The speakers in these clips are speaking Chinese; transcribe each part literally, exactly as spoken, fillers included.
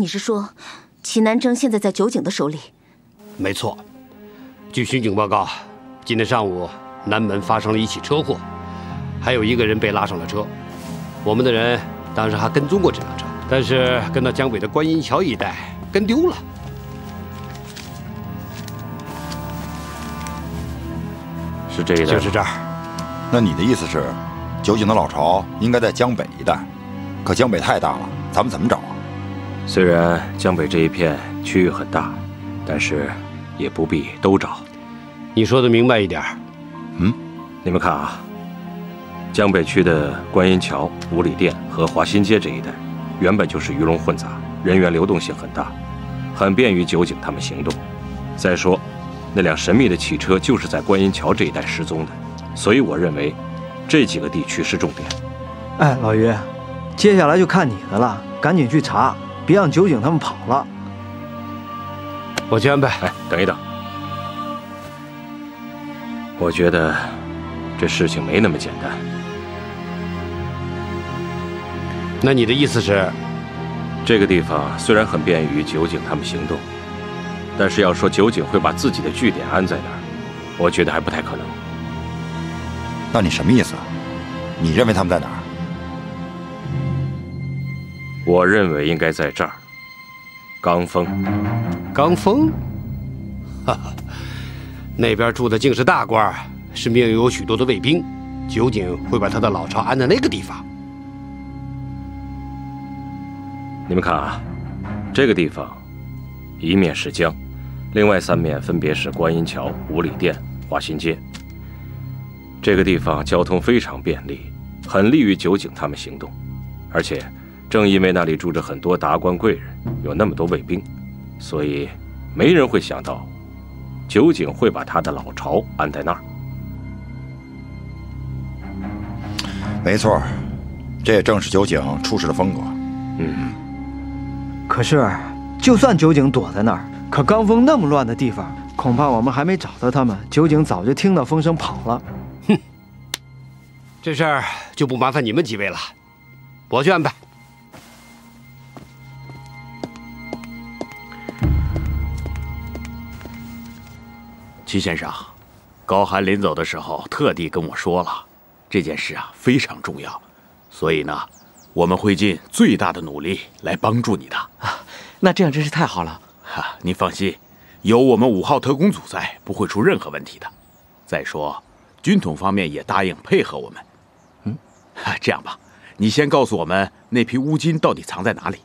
你是说，齐南征现在在酒井的手里？ 没错。据巡警报告，今天上午南门发生了一起车祸，还有一个人被拉上了车。我们的人当时还跟踪过这辆车，但是跟到江北的观音桥一带跟丢了。 是这一带， 就是这儿。 那你的意思是，酒井的老巢应该在江北一带，可江北太大了，咱们怎么找啊？ 虽然江北这一片区域很大，但是也不必都找。 你说的明白一点。 嗯， 你们看啊，江北区的观音桥、五里店和华新街这一带，原本就是鱼龙混杂，人员流动性很大，很便于酒井他们行动。再说，那辆神秘的汽车就是在观音桥这一带失踪的，所以我认为这几个地区是重点。 哎，老于，接下来就看你的了，赶紧去查，别让酒井他们跑了。 我去安排。 哎，等一等，我觉得这事情没那么简单。 那你的意思是， 这个地方虽然很便于酒井他们行动，但是要说酒井会把自己的据点安在哪儿，我觉得还不太可能。 那你什么意思？你认为他们在哪儿？ 我认为应该在这儿，罡峰。 罡峰？哈哈，那边住的竟是大官，是命有许多的卫兵，酒井会把他的老巢安在那个地方。 你们看啊，这个地方一面是江，另外三面分别是观音桥、五里店、华新街。这个地方交通非常便利，很利于酒井他们行动。而且，正因为那里住着很多达官贵人，有那么多卫兵，所以没人会想到酒井会把他的老巢安在那儿。 没错，这也正是酒井处事的风格。 嗯。 可是，就算酒井躲在那儿，可罡峰那么乱的地方，恐怕我们还没找到他们，酒井早就听到风声跑了。 哼，这事儿就不麻烦你们几位了，我去安排。 齐先生，高寒临走的时候特地跟我说了，这件事啊非常重要，所以呢，我们会尽最大的努力来帮助你的。 啊，那这样真是太好了。 哈、啊，您放心，有我们五号特工组在，不会出任何问题的。再说，军统方面也答应配合我们。 嗯， 啊，这样吧，你先告诉我们那批乌金到底藏在哪里。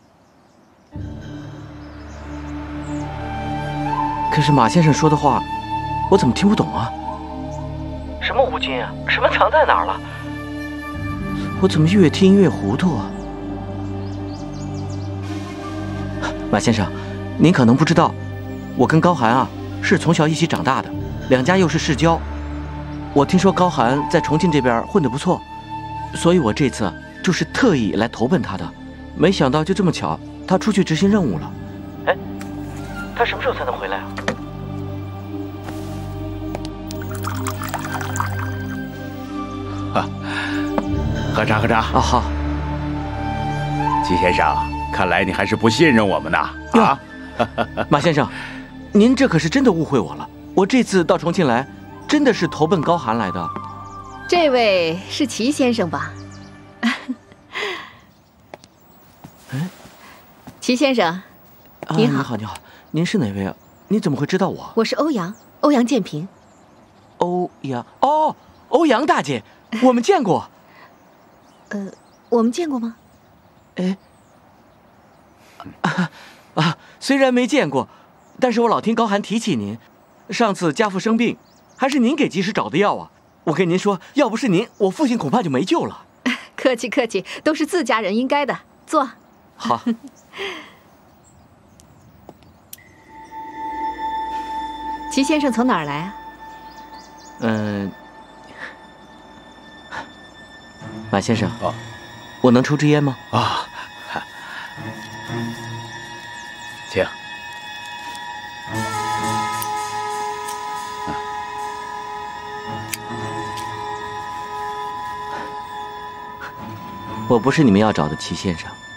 可是马先生说的话，我怎么听不懂啊？ 什么乌金啊？什么藏在哪儿了？ 我怎么越听越糊涂啊？马先生，您可能不知道，我跟高寒啊是从小一起长大的，两家又是世交。我听说高寒在重庆这边混得不错，所以我这次就是特意来投奔他的。没想到就这么巧，他出去执行任务了。 哎，他什么时候才能回来啊？ 啊，喝茶喝茶。 啊，好。 齐先生，看来你还是不信任我们呐。啊， 马先生，您这可是真的误会我了。我这次到重庆来，真的是投奔高寒来的。 这位是齐先生吧？ 哎， 齐先生，你好。 啊，你好，你好，您是哪位啊？你怎么会知道我？ 我是欧阳，欧阳建平。 欧阳，哦，欧阳大姐，我们见过。 呃，我们见过吗？ 哎，啊啊，虽然没见过，但是我老听高寒提起您。上次家父生病，还是您给及时找的药啊。我跟您说，要不是您，我父亲恐怕就没救了。 客气客气，都是自家人应该的。坐。 好。 齐先生从哪儿来啊？ 嗯、呃，马先生， 哦， 我能抽支烟吗？ 啊，请。 我不是你们要找的齐先生。